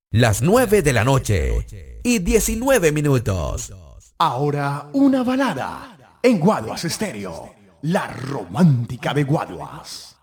Las 9 de la noche y 19 minutos. Ahora una balada en Guaduas Estéreo, la romántica de Guaduas.